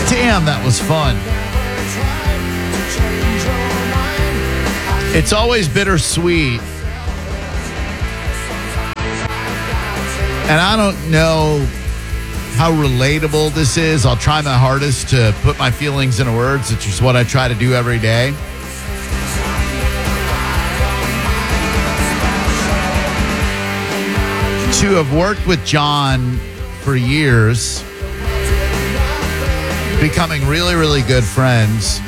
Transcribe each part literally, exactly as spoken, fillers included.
Damn, that was fun. It's always bittersweet. And I don't know how relatable this is. I'll try my hardest to put my feelings into words, which is what I try to do every day. To have worked with John for years, becoming really, really good friends.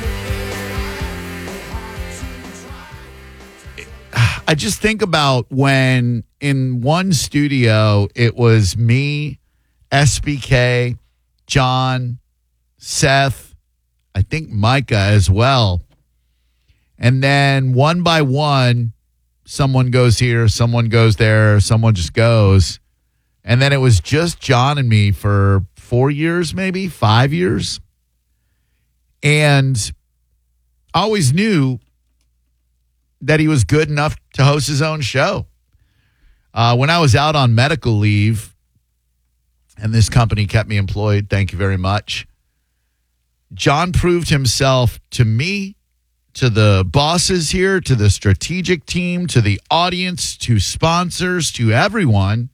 I just think about when in one studio, it was me, S B K, John, Seth, I think Micah as well. And then one by one, someone goes here, someone goes there, someone just goes. And then it was just John and me for four years, maybe five years. And I always knew that he was good enough to host his own show. Uh, when I was out on medical leave, and this company kept me employed, thank you very much, John proved himself to me, to the bosses here, to the strategic team, to the audience, to sponsors, to everyone,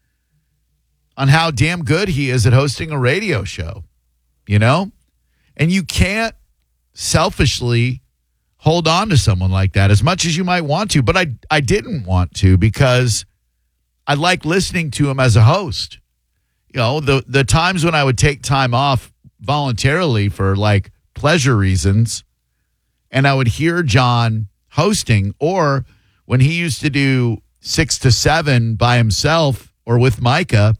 on how damn good he is at hosting a radio show, you know? And you can't selfishly hold on to someone like that as much as you might want to. But I, I didn't want to because I like listening to him as a host. You know, the, the times when I would take time off voluntarily for like pleasure reasons, and I would hear John hosting, or when he used to do six to seven by himself or with Micah,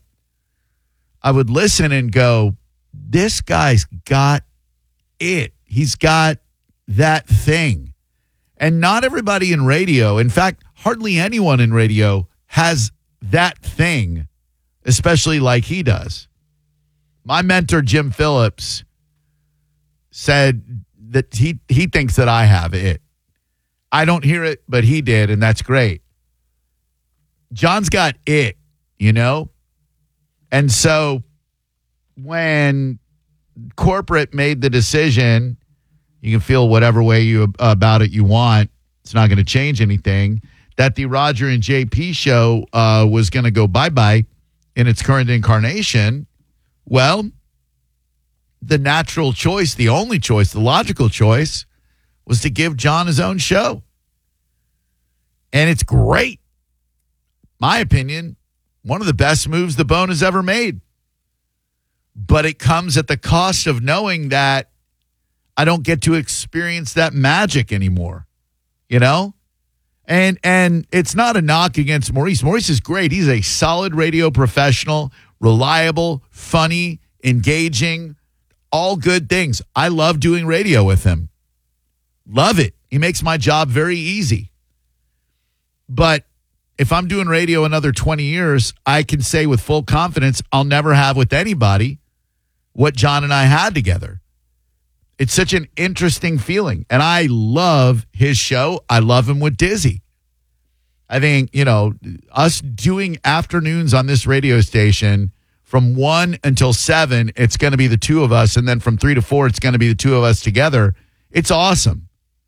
I would listen and go, this guy's got it. He's got that thing. And not everybody in radio, in fact, hardly anyone in radio has that thing, especially like he does. My mentor, Jim Phillips, said that he, he thinks that I have it. I don't hear it, but he did, and that's great. John's got it, you know? And so when corporate made the decision, you can feel whatever way you about it you want, it's not going to change anything, that the Roger and J P show uh, was going to go bye-bye in its current incarnation, well, the natural choice, the only choice, the logical choice, was to give John his own show. And it's great. My opinion, one of the best moves the Bone has ever made. But it comes at the cost of knowing that I don't get to experience that magic anymore, you know? And and it's not a knock against Maurice. Maurice is great. He's a solid radio professional, reliable, funny, engaging, all good things. I love doing radio with him. Love it. He makes my job very easy. But if I'm doing radio another twenty years, I can say with full confidence I'll never have with anybody what John and I had together. It's such an interesting feeling. And I love his show. I love him with Dizzy. I think, you know, us doing afternoons on this radio station from one until seven, it's going to be the two of us. And then from three to four, it's going to be the two of us together. It's awesome.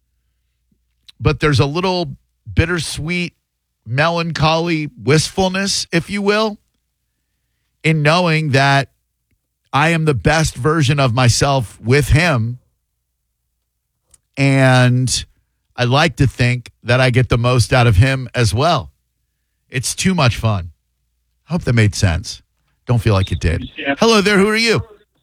But there's a little bittersweet, melancholy wistfulness, if you will, in knowing that I am the best version of myself with him. And I like to think that I get the most out of him as well. It's too much fun. I hope that made sense. Don't feel like it did. Yeah. Hello there. Who are you?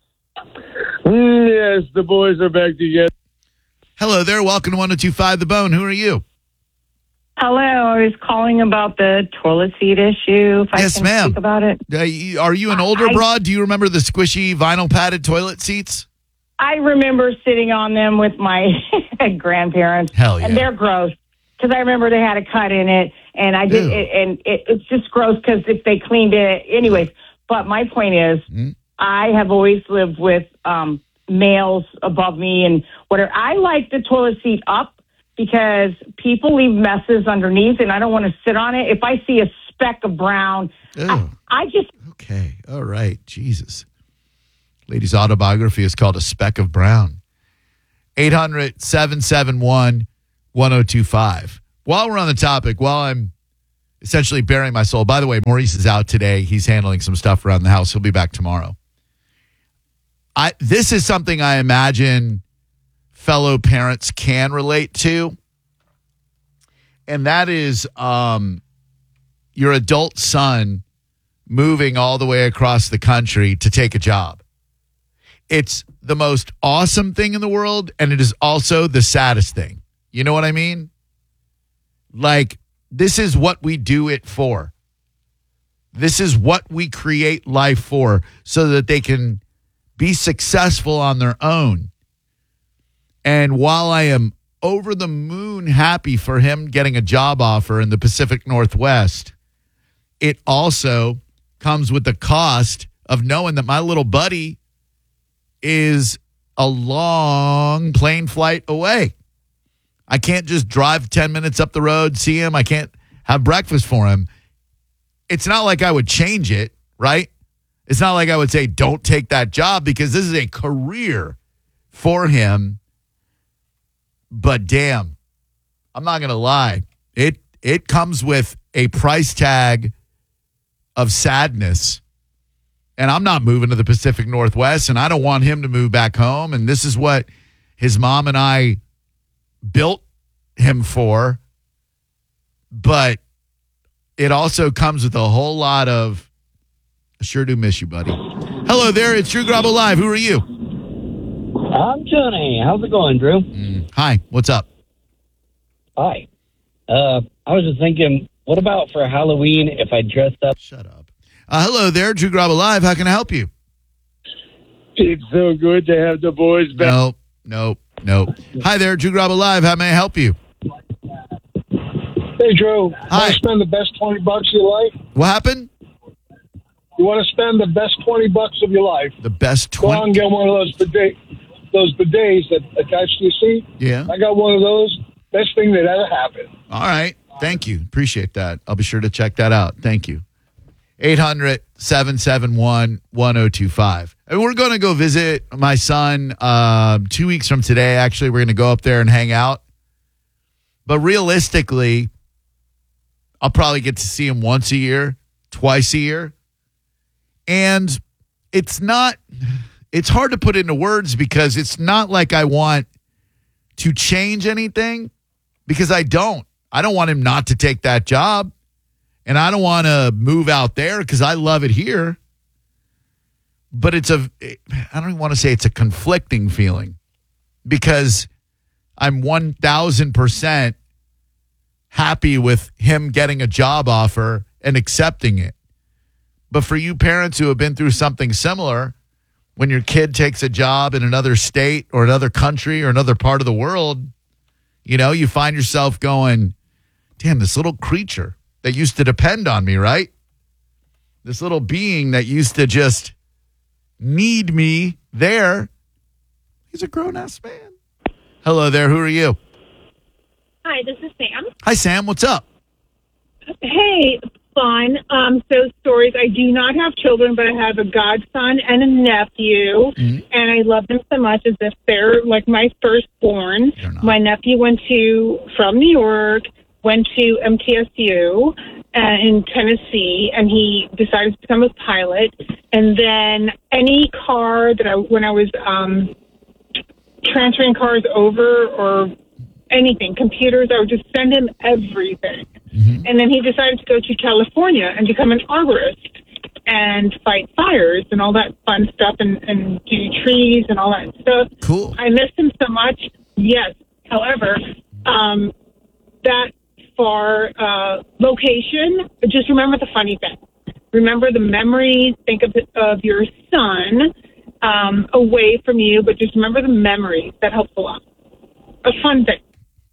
Yes, the boys are back together. Hello there. Welcome to one oh two five The Bone. Who are you? Hello. I was calling about the toilet seat issue. If yes, I can ma'am. Speak about it. Uh, are you an older I, broad? Do you remember the squishy vinyl padded toilet seats? I remember sitting on them with my grandparents. Hell yeah. And they're gross because I remember they had a cut in it, and I did, it, and it, it's just gross because if they cleaned it, anyways. But my point is, mm-hmm. I have always lived with um, males above me and whatever. I like the toilet seat up because people leave messes underneath, and I don't want to sit on it. If I see a speck of brown, I, I just okay. All right, Jesus. Lady's autobiography is called A Speck of Brown. eight hundred, seven seven one, one oh two five. While we're on the topic, while I'm essentially bearing my soul, by the way, Maurice is out today. He's handling some stuff around the house. He'll be back tomorrow. I This is something I imagine fellow parents can relate to. And that is um, your adult son moving all the way across the country to take a job. It's the most awesome thing in the world, and it is also the saddest thing. You know what I mean? Like, this is what we do it for. This is what we create life for, so that they can be successful on their own. And while I am over the moon happy for him getting a job offer in the Pacific Northwest, it also comes with the cost of knowing that my little buddy is a long plane flight away. I can't just drive ten minutes up the road, see him. I can't have breakfast for him. It's not like I would change it, right? It's not like I would say, don't take that job, because this is a career for him. But damn, I'm not going to lie. It it comes with a price tag of sadness. And I'm not moving to the Pacific Northwest, and I don't want him to move back home. And this is what his mom and I built him for. But it also comes with a whole lot of, I sure do miss you, buddy. Hello there, it's Drew Garabo Live. Who are you? I'm Johnny. How's it going, Drew? Mm, hi, what's up? Hi. Uh, I was just thinking, what about for Halloween if I dressed up? Shut up. Uh, hello there, Drew Garabo Live. How can I help you? It's so good to have the boys back. No, no, no. Hi there, Drew Garabo Live. How may I help you? Hey, Drew. Hi. Want to spend the best twenty bucks of your life? What happened? You want to spend the best twenty bucks of your life? The best Go out and twenty. get one of those bidet, those bidets that attach to your seat. Yeah. I got one of those. Best thing that ever happened. All right. Thank you. Appreciate that. I'll be sure to check that out. Thank you. eight hundred, seven seven one, one oh two five. And we're going to go visit my son uh, two weeks from today. Actually, we're going to go up there and hang out. But realistically, I'll probably get to see him once a year, twice a year. And it's not, it's hard to put into words, because it's not like I want to change anything, because I don't. I don't want him not to take that job. And I don't want to move out there, because I love it here. But it's a, I don't even want to say it's a conflicting feeling, because I'm one thousand percent happy with him getting a job offer and accepting it. But for you parents who have been through something similar, when your kid takes a job in another state or another country or another part of the world, you know, you find yourself going, damn, this little creature that used to depend on me, right? This little being that used to just need me there. He's a grown-ass man. Hello there. Who are you? Hi, this is Sam. Hi, Sam. What's up? Hey, fun. Um, so stories. I do not have children, but I have a godson and a nephew, Mhm. and I love them so much as if they're like my firstborn. They're not. My nephew went to from New York, went to M T S U uh, in Tennessee, and he decided to become a pilot. And then any car that I, when I was um, transferring cars over or anything, computers, I would just send him everything. Mm-hmm. And then he decided to go to California and become an arborist and fight fires and all that fun stuff and, and do trees and all that stuff. Cool. I miss him so much. Yes. However, um, that far uh, location, just remember the funny thing. Remember the memories. Think of, of your son um, away from you, but just remember the memories. That helps a lot. A fun thing.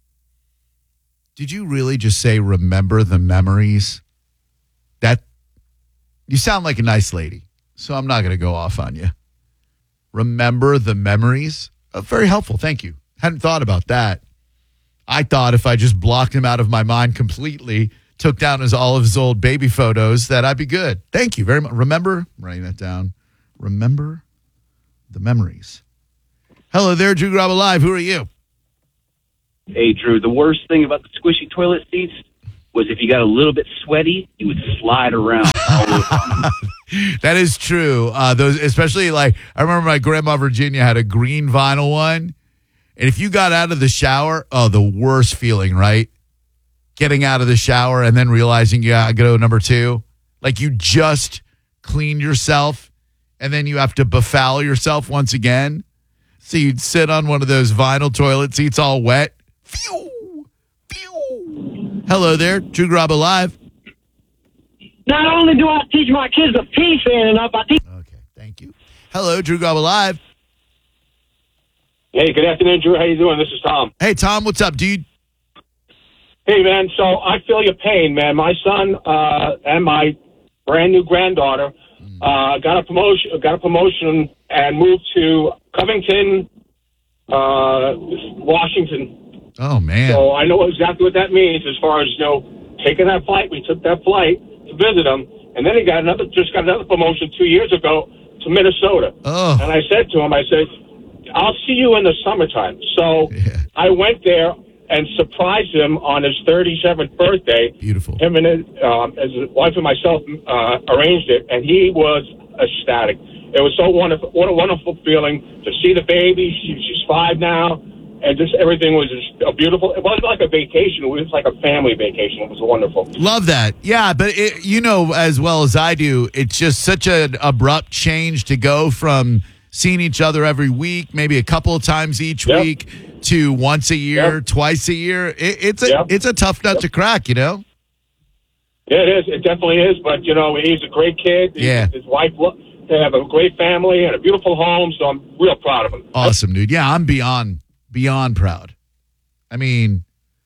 Did you really just say, remember the memories? That, you sound like a nice lady, so I'm not going to go off on you. Remember the memories? Oh, very helpful. Thank you. Hadn't thought about that. I thought if I just blocked him out of my mind completely, took down his all of his old baby photos, that I'd be good. Thank you very much. Remember, I'm writing that down. Remember The memories. Hello there, Drew Garabo Live. Who are you? Hey, Drew, the worst thing about the squishy toilet seats was if you got a little bit sweaty, you would slide around. That is true. Uh, those, especially like, I remember my grandma Virginia had a green vinyl one. And if you got out of the shower, oh, the worst feeling, right? Getting out of the shower and then realizing you got to go to number two. Like you just cleaned yourself and then you have to befoul yourself once again. So you'd sit on one of those vinyl toilet seats all wet. Phew, phew. Hello there, Drew Garabo Live. Not only do I teach my kids to pee fan enough, I teach... Okay, thank you. Hello, Drew Garabo Live. Hey, good afternoon, Drew. How you doing? This is Tom. Hey, Tom, what's up, dude? Hey, man. So I feel your pain, man. My son uh, and my brand new granddaughter uh, got a promotion. Got a promotion and moved to Covington, uh, Washington. Oh man. So I know exactly what that means as far as you know taking that flight. We took that flight to visit him, and then he got another. Just got another promotion two years ago to Minnesota. Oh. And I said to him, I said, I'll see you in the summertime. So Yeah. I went there and surprised him on his thirty-seventh birthday. Beautiful. Him and his, um, his wife and myself uh, arranged it, and he was ecstatic. It was so wonderful. What a wonderful feeling to see the baby. She, she's five now, and just everything was just a beautiful. It wasn't like a vacation. It was like a family vacation. It was wonderful. Love that. Yeah, but it, you know as well as I do, it's just such an abrupt change to go from seeing each other every week, maybe a couple of times each Yep. week, to once a year, Yep. twice a year. It, it's a Yep. it's a tough nut to crack, you know. Yeah, it is. It definitely is. But you know, he's a great kid. He- Yeah. His wife. lo- They have a great family and a beautiful home. So I'm real proud of him. Awesome, dude. Yeah, I'm beyond beyond proud. I mean,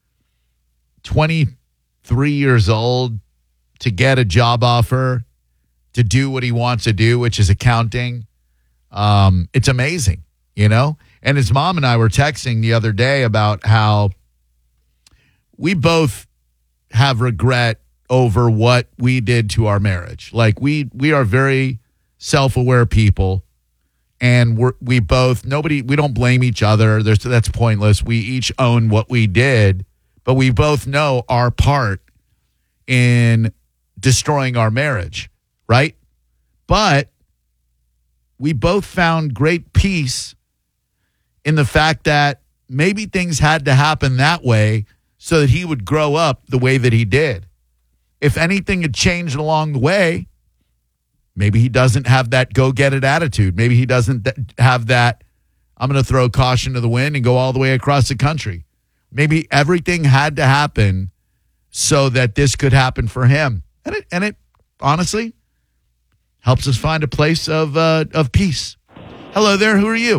twenty-three years old to get a job offer, to do what he wants to do, which is accounting. Um, it's amazing, you know? And his mom and I were texting the other day about how we both have regret over what we did to our marriage. Like we we are very self-aware people, and we're, we both nobody we don't blame each other. There's that's pointless. We each own what we did, but we both know our part in destroying our marriage, right? But we both found great peace in the fact that maybe things had to happen that way so that he would grow up the way that he did. If anything had changed along the way, maybe he doesn't have that go-get-it attitude. Maybe he doesn't th- have that, I'm going to throw caution to the wind and go all the way across the country. Maybe everything had to happen so that this could happen for him. And it, and it honestly helps us find a place of uh, of peace. Hello there. Who are you?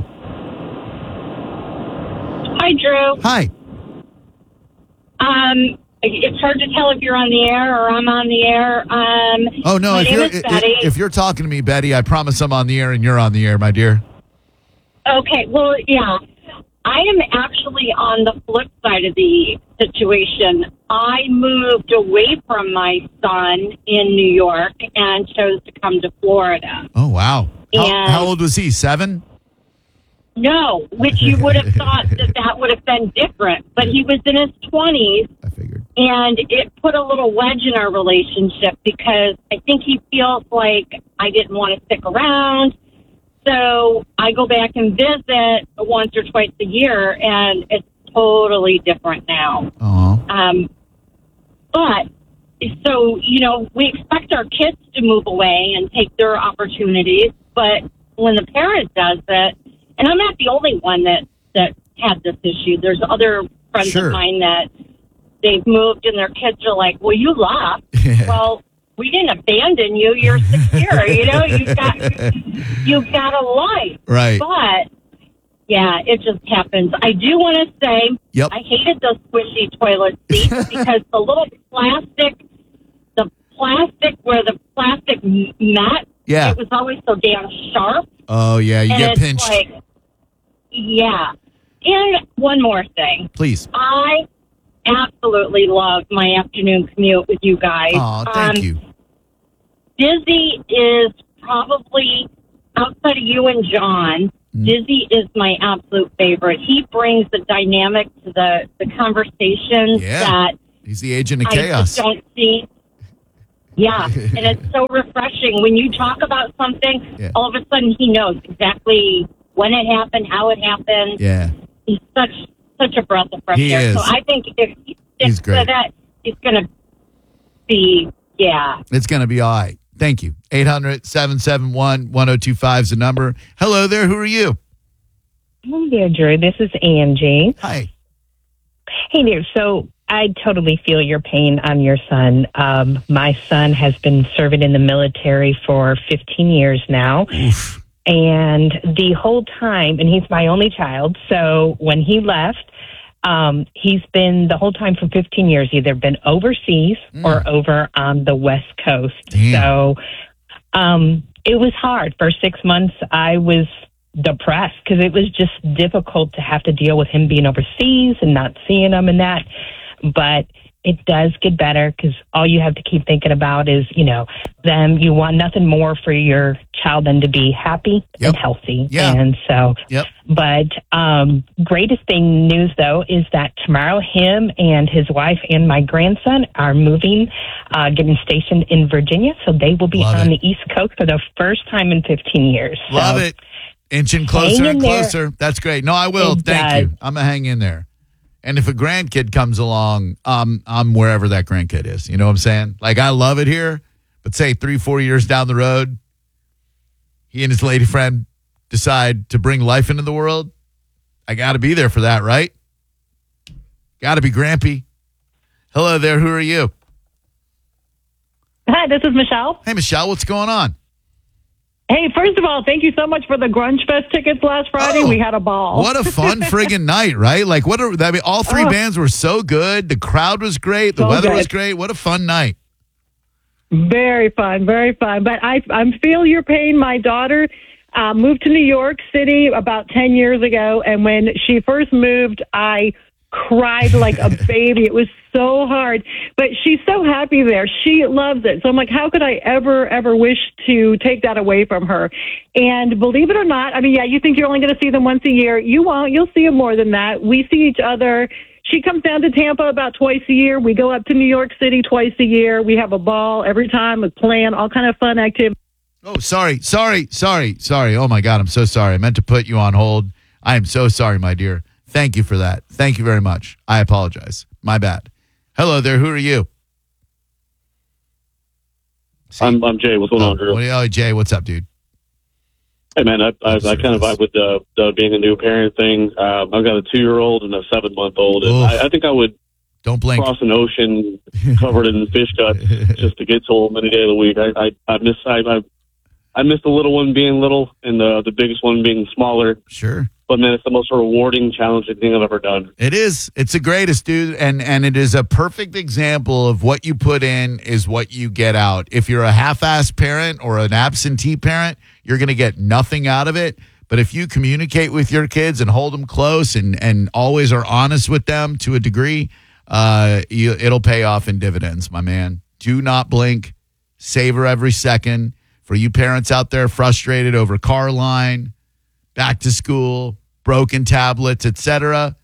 Hi, Drew. Hi. Um, it's hard to tell if you're on the air or I'm on the air. Um, Oh, no. my If name you're, is i- Betty. if you're talking to me, Betty, I promise I'm on the air and you're on the air, my dear. Okay, well, yeah. I am actually on the flip side of the situation. I moved away from my son in New York and chose to come to Florida. Oh, wow. How, And- how old was he? Seven? No, which you would have thought that that would have been different. But he was in his twenties, I figured. and it put a little wedge in our relationship because I think he feels like I didn't want to stick around. So I go back and visit once or twice a year, and it's totally different now. Oh. Um, but, so, you know, we expect our kids to move away and take their opportunities, but when the parent does it, and I'm not the only one that, that had this issue. There's other friends Sure. of mine that they've moved and their kids are like, well, you left. Yeah. Well, we didn't abandon you. You're secure. You know, you've got, you've got a life. Right. But, yeah, it just happens. I do want to say Yep. I hated those squishy toilet seats because the little plastic, the plastic where the plastic m- met, Yeah. it was always so damn sharp. Oh, yeah. You and get it's pinched. like, yeah. And one more thing. Please. I absolutely love my afternoon commute with you guys. Oh, thank Um, you. Dizzy is probably outside of you and John, Mm. Dizzy is my absolute favorite. He brings the dynamic to the, the conversations Yeah. that He's the agent of I chaos. just don't see. Yeah, and it's so refreshing. When you talk about something, Yeah. all of a sudden he knows exactly when it happened, how it happened. Yeah. He's such such a breath of fresh He air. is. So I think if he He's sticks great. to that, he's going to be, yeah. It's going to be all right. Thank you. eight hundred, seven seven one, one oh two five is the number. Hello there. Who are you? Hey there, Drew. This is Angie. Hi. Hey there. So I totally feel your pain on your son. Um, my son has been serving in the military for fifteen years now. Oof. And the whole time, and he's my only child, so when he left, um, he's been the whole time for fifteen years, either been overseas Mm. or over on the West Coast. Damn. So um, it was hard. For six months, I was depressed because it was just difficult to have to deal with him being overseas and not seeing him and that. But it does get better because all you have to keep thinking about is, you know, them. You want nothing more for your child than to be happy Yep. and healthy. Yeah. And so, Yep. but um, greatest thing news, though, is that tomorrow him and his wife and my grandson are moving, uh, getting stationed in Virginia. So they will be Love on it. the East Coast for the first time in fifteen years. Love so, it. Inching closer Hang and in there. closer. That's great. No, I will. It Thank does. you. I'm going to hang in there. And if a grandkid comes along, um, I'm wherever that grandkid is. You know what I'm saying? Like, I love it here, but say three, four years down the road, he and his lady friend decide to bring life into the world. I got to be there for that, right? Got to be Grampy. Hello there. Who are you? Hi, this is Michelle. Hey, Michelle. What's going on? Hey, first of all, thank you so much for the Grunge Fest tickets last Friday. Oh, we had a ball. What a fun friggin' night, right? Like, what? Are, I mean, all three Oh. bands were so good. The crowd was great. The So weather good. was great. What a fun night. Very fun, very fun. But I, I feel your pain. My daughter uh, moved to New York City about ten years ago, and when she first moved, I cried like a baby. It was so hard, but she's so happy there. She loves it. So I'm like, how could I ever, ever wish to take that away from her? And believe it or not, I mean, yeah, you think you're only going to see them once a year. You won't. You'll see them more than that. We see each other. She comes down to Tampa about twice a year. We go up to New York City twice a year. We have a ball every time, a plan, all kind of fun activities. Oh, sorry, sorry, sorry, sorry. Oh, my God, I'm so sorry. I meant to put you on hold. I am so sorry, my dear. Thank you for that. Thank you very much. I apologize. My bad. Hello there. Who are you? See, I'm, I'm Jay. What's going on, Drew? what- oh, Jay, what's up, dude? Hey, man, I, I, I kind of vibe with the, the being a new parent thing. Um, I've got a two-year-old and a seven-month-old, and Oof. I, I think I would Don't blink. cross an ocean covered in fish guts just to get to them any day of the week. I, I, I miss I, I, I miss the little one being little and the the biggest one being smaller. Sure. But man, it's the most rewarding, challenging thing I've ever done. It is. It's the greatest, dude. And and it is a perfect example of what you put in is what you get out. If you're a half-assed parent or an absentee parent, you're going to get nothing out of it. But if you communicate with your kids and hold them close and, and always are honest with them to a degree, uh, you, it'll pay off in dividends, my man. Do not blink. Savor every second. For you parents out there frustrated over car line, back to school, broken tablets, et cetera,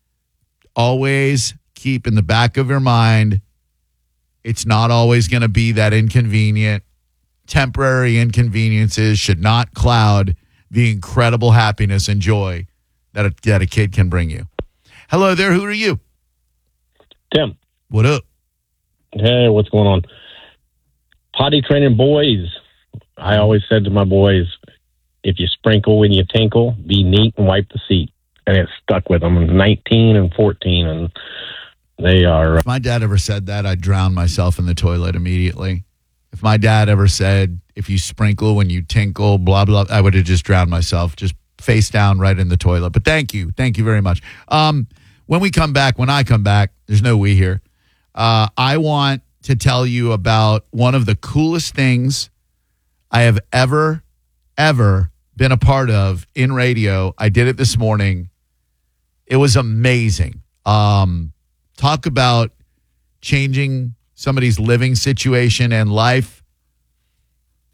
always keep in the back of your mind, it's not always going to be that inconvenient. Temporary inconveniences should not cloud the incredible happiness and joy that a, that a kid can bring you. Hello there. Who are you? Tim. What up? Hey, what's going on? Potty training boys. I always said to my boys, if you sprinkle when you tinkle, be neat and wipe the seat. And it stuck with them. I'm nineteen and fourteen, and they are. If my dad ever said that, I'd drown myself in the toilet immediately. If my dad ever said, if you sprinkle when you tinkle, blah, blah, I would have just drowned myself, just face down right in the toilet. But thank you. Thank you very much. Um, when we come back, when I come back, there's no we here. Uh, I want to tell you about one of the coolest things I have ever, ever been a part of in radio. I did it this morning. It was amazing. Um, talk about changing somebody's living situation and life.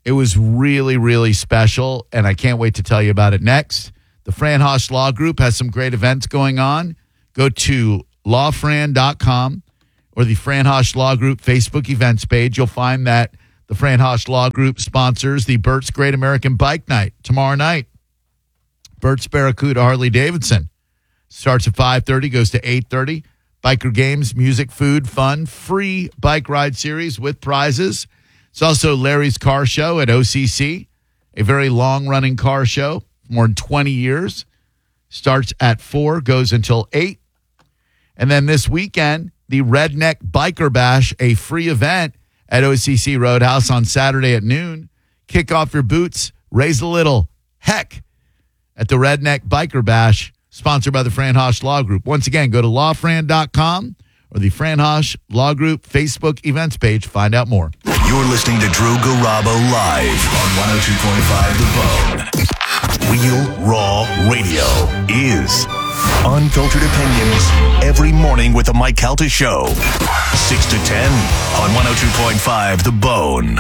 It was really, really special, and I can't wait to tell you about it next. The Fran Hosch Law Group has some great events going on. Go to law fran dot com or the Fran Hosch Law Group Facebook events page. You'll find that the Fran Hosch Law Group sponsors the Burt's Great American Bike Night tomorrow night. Burt's Barracuda Harley Davidson starts at five thirty, goes to eight thirty. Biker games, music, food, fun, free bike ride series with prizes. It's also Larry's Car Show at O C C, a very long-running car show, more than twenty years. Starts at four, goes until eight. And then this weekend, the Redneck Biker Bash, a free event at O C C Roadhouse on Saturday at noon. Kick off your boots, raise a little heck at the Redneck Biker Bash, sponsored by the Fran Hosch Law Group. Once again, go to law fran dot com or the Fran Hosch Law Group Facebook events page to find out more. You're listening to Drew Garabo live on one oh two point five The Bone. Real Raw Radio is unfiltered opinions every morning with the Mike Calta Show. six to ten on one oh two point five The Bone.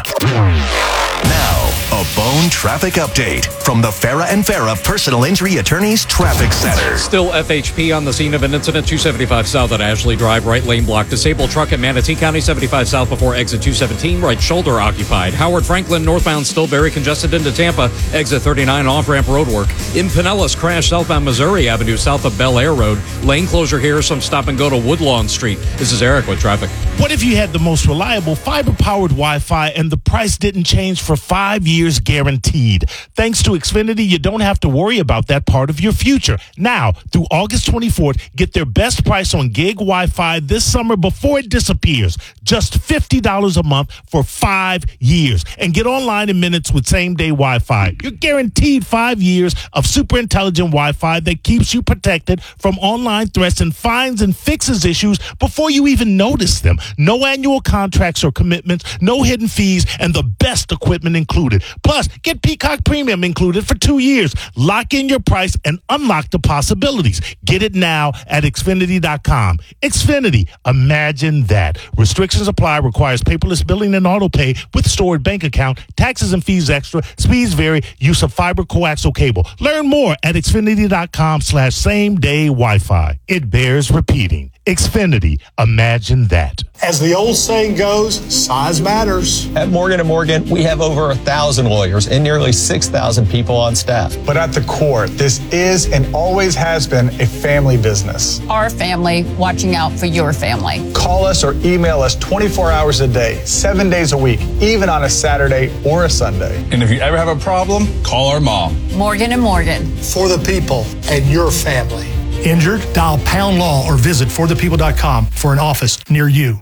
Now, a Bone traffic update from the Farah and Farah Personal Injury Attorneys Traffic Center. Still F H P on the scene of an incident, two seventy-five south at Ashley Drive, right lane blocked. Disabled truck at Manatee County, seventy-five south before exit two seventeen, right shoulder occupied. Howard Franklin northbound still very congested into Tampa, exit thirty-nine off-ramp road work. In Pinellas, crash southbound Missouri Avenue south of Bel Air Road. Lane closure here, some stop and go to Woodlawn Street. This is Eric with traffic. What if you had the most reliable fiber-powered Wi-Fi and the price didn't change for five years guaranteed? Thanks to Xfinity, you don't have to worry about that part of your future. Now, through August twenty-fourth, get their best price on gig Wi-Fi this summer before it disappears. Just fifty dollars a month for five years. And get online in minutes with same-day Wi-Fi. You're guaranteed five years of super intelligent Wi-Fi that keeps you protected from online threats and finds and fixes issues before you even notice them. No annual contracts or commitments, no hidden fees, and the best equipment included. Plus, get Peacock Premium included for two years. Lock in your price and unlock the possibilities. Get it now at Xfinity dot com. Xfinity, imagine that. Restrictions apply, requires paperless billing and auto pay with stored bank account, taxes and fees extra, speeds vary, use of fiber coaxial cable. Learn more at Xfinity dot com slash same day Wi-Fi. It bears repeating. Xfinity, imagine that. As the old saying goes, size matters. At Morgan and Morgan, we have over a thousand lawyers and nearly six thousand people on staff. But at the core, this is and always has been a family business. Our family watching out for your family. Call us or email us twenty-four hours a day, seven days a week, even on a Saturday or a Sunday. And if you ever have a problem, call our mom. Morgan and Morgan. For the people and your family. Injured? Dial Pound Law or visit for the people dot com for an office near you.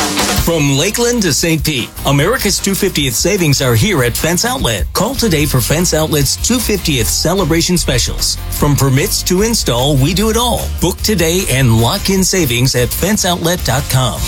From Lakeland to Saint Pete, America's two hundred fiftieth savings are here at Fence Outlet. Call today for Fence Outlet's two hundred fiftieth celebration specials. From permits to install, we do it all. Book today and lock in savings at fence outlet dot com.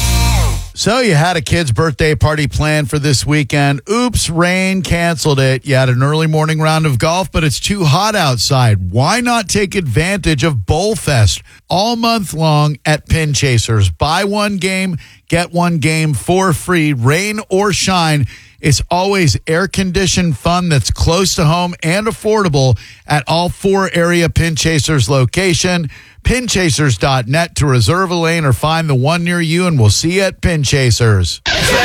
So you had a kid's birthday party planned for this weekend. Oops, rain canceled it. You had an early morning round of golf, but it's too hot outside. Why not take advantage of Bowl Fest all month long at Pin Chasers? Buy one game, get one game for free, rain or shine. It's always air-conditioned fun that's close to home and affordable at all four area Pin Chasers location. pin chasers dot net to reserve a lane or find the one near you, and we'll see you at Pin Chasers.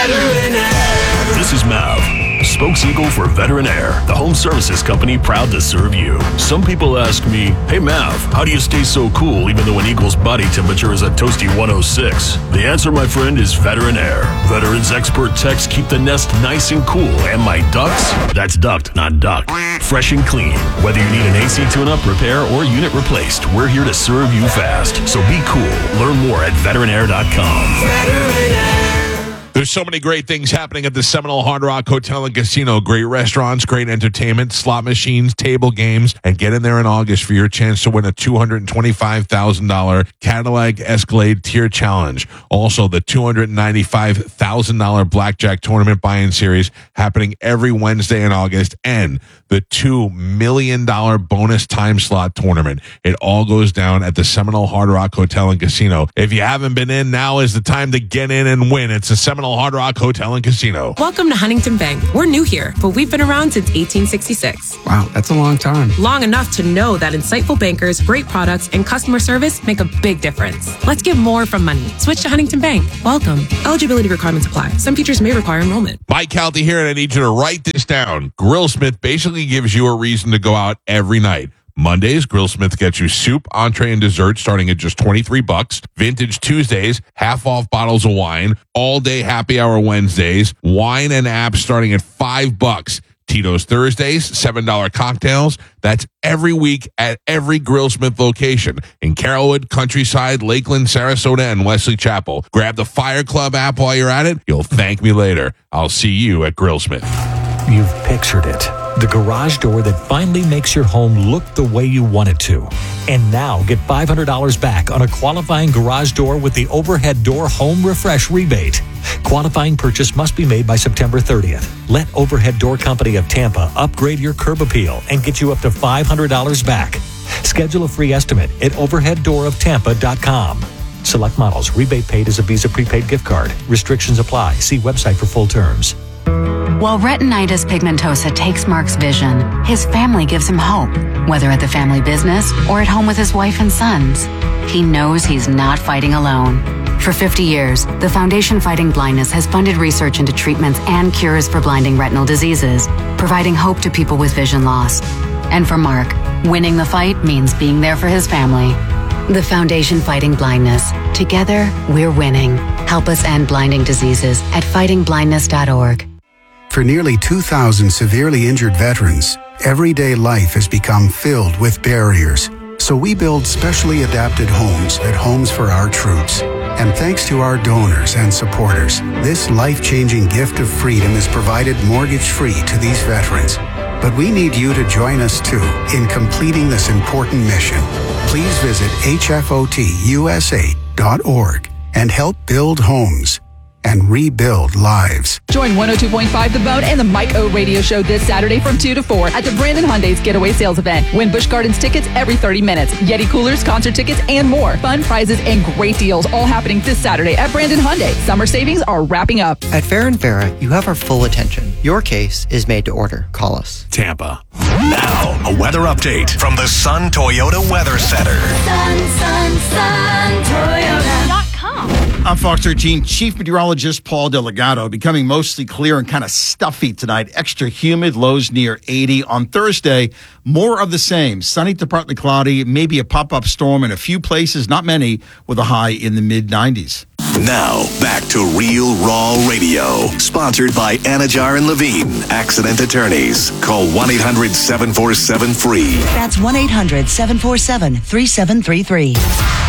This is Mav, spokes eagle for Veteran Air, the home services company proud to serve you. Some people ask me, hey Mav, how do you stay so cool even though an eagle's body temperature is a toasty one oh six? The answer, my friend, is Veteran Air. Veterans expert techs keep the nest nice and cool, and my ducks, that's ducked, not duck, fresh and clean. Whether you need an A C tune-up, repair, or unit replaced, we're here to serve you fast. So be cool. Learn more at veteran air dot com. Veteran Air. There's so many great things happening at the Seminole Hard Rock Hotel and Casino. Great restaurants, great entertainment, slot machines, table games, and get in there in August for your chance to win a two hundred twenty-five thousand dollars Cadillac Escalade Tier Challenge. Also, the two hundred ninety-five thousand dollars Blackjack Tournament Buy-In Series happening every Wednesday in August, and the two million dollars bonus time slot tournament. It all goes down at the Seminole Hard Rock Hotel and Casino. If you haven't been in, now is the time to get in and win. It's the Seminole Seminole Hard Rock Hotel and Casino. Welcome to Huntington Bank. We're new here, but we've been around since eighteen sixty-six. Wow, that's a long time. Long enough to know that insightful bankers, great products, and customer service make a big difference. Let's get more from money. Switch to Huntington Bank. Welcome. Eligibility requirements apply. Some features may require enrollment. Mike Calty here, and I need you to write this down. Grillsmith basically gives you a reason to go out every night. Mondays, Grillsmith gets you soup, entree, and dessert starting at just twenty-three bucks. Vintage Tuesdays, half off bottles of wine. All day happy hour Wednesdays. Wine and apps starting at five bucks. Tito's Thursdays, seven dollar cocktails. That's every week at every Grillsmith location in Carrollwood, Countryside, Lakeland, Sarasota, and Wesley Chapel. Grab the Fire Club app while you're at it. You'll thank me later. I'll see you at Grillsmith. You've pictured it. The garage door that finally makes your home look the way you want it to. And now get five hundred dollars back on a qualifying garage door with the Overhead Door Home Refresh rebate. Qualifying purchase must be made by September thirtieth. Let Overhead Door Company of Tampa upgrade your curb appeal and get you up to five hundred dollars back. Schedule a free estimate at overhead door of tampa dot com. Select models. Rebate paid as a Visa prepaid gift card. Restrictions apply. See website for full terms. While retinitis pigmentosa takes Mark's vision, his family gives him hope, whether at the family business or at home with his wife and sons. He knows he's not fighting alone. For fifty years, the Foundation Fighting Blindness has funded research into treatments and cures for blinding retinal diseases, providing hope to people with vision loss. And for Mark, winning the fight means being there for his family. The Foundation Fighting Blindness. Together, we're winning. Help us end blinding diseases at fighting blindness dot org. For nearly two thousand severely injured veterans, everyday life has become filled with barriers. So we build specially adapted homes at Homes for Our Troops. And thanks to our donors and supporters, this life-changing gift of freedom is provided mortgage-free to these veterans. But we need you to join us too in completing this important mission. Please visit H F O T U S A dot org and help build homes and rebuild lives. Join one oh two point five The Bone and the Mike O Radio Show this Saturday from two to four at the Brandon Hyundai's Getaway Sales Event. Win Busch Gardens tickets every thirty minutes, Yeti coolers, concert tickets, and more. Fun prizes and great deals all happening this Saturday at Brandon Hyundai. Summer savings are wrapping up. At Farron Farah, you have our full attention. Your case is made to order. Call us. Tampa. Now, a weather update from the Sun Toyota Weather Center. Sun, sun, sun, Toyota dot com. I'm Fox thirteen Chief Meteorologist Paul Delgado. Becoming mostly clear and kind of stuffy tonight. Extra humid, lows near eighty. On Thursday, more of the same. Sunny to partly cloudy, maybe a pop-up storm in a few places, not many, with a high in the mid nineties. Now, back to Real Raw Radio. Sponsored by Anajar and Levine, Accident Attorneys. Call one eight hundred seven four seven free. That's one eight hundred seven four seven three seven three three.